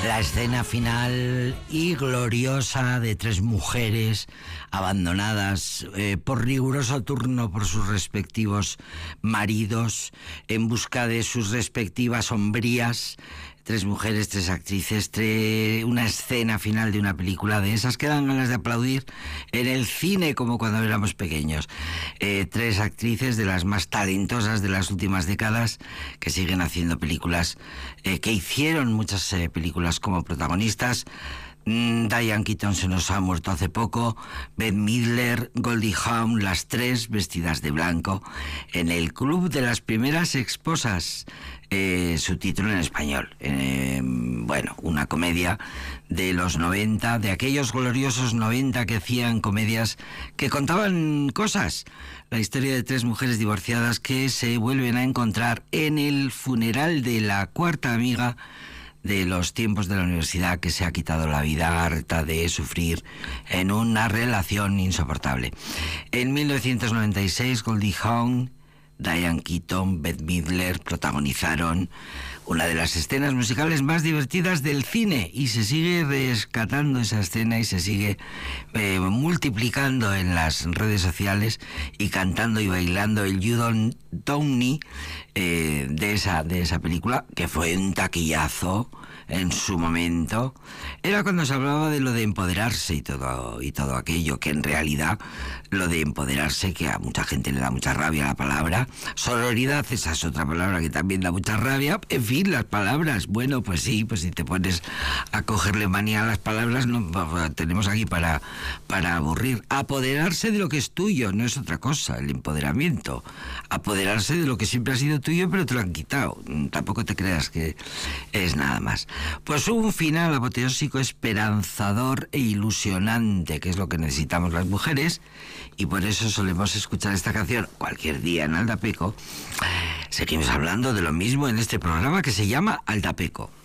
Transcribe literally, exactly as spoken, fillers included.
La escena final y gloriosa de tres mujeres abandonadas eh, por riguroso turno por sus respectivos maridos en busca de sus respectivas sombrías. Tres mujeres, tres actrices, tres... una escena final de una película de esas que dan ganas de aplaudir en el cine como cuando éramos pequeños. Eh, tres actrices de las más talentosas de las últimas décadas que siguen haciendo películas, eh, que hicieron muchas eh, películas como protagonistas. Mm, Diane Keaton se nos ha muerto hace poco, Bette Midler, Goldie Hawn, las tres vestidas de blanco en el Club de las Primeras Esposas. Eh, su título en español, eh, bueno, una comedia de los noventa, de aquellos gloriosos noventa que hacían comedias que contaban cosas. La historia de tres mujeres divorciadas que se vuelven a encontrar en el funeral de la cuarta amiga de los tiempos de la universidad que se ha quitado la vida harta de sufrir en una relación insoportable. En mil novecientos noventa y seis, Goldie Hawn, Diane Keaton, Bette Midler protagonizaron una de las escenas musicales más divertidas del cine y se sigue rescatando esa escena y se sigue eh, multiplicando en las redes sociales y cantando y bailando el You Don't Don't Me eh, de esa de esa película, que fue un taquillazo en su momento. Era cuando se hablaba de lo de empoderarse y todo y todo aquello, que en realidad lo de empoderarse, que a mucha gente le da mucha rabia la palabra, sororidad, esa es otra palabra que también da mucha rabia. En fin, las palabras, bueno, pues sí, pues si te pones a cogerle manía a las palabras, no tenemos aquí para, para aburrir. Apoderarse de lo que es tuyo, no es otra cosa, el empoderamiento. Apoderarse de lo que siempre ha sido tuyo, pero te lo han quitado. Tampoco te creas que es nada más. Pues un final apoteósico, esperanzador e ilusionante, que es lo que necesitamos las mujeres, y por eso solemos escuchar esta canción cualquier día en Aldapeco. Seguimos hablando de lo mismo en este programa que se llama Aldapeco.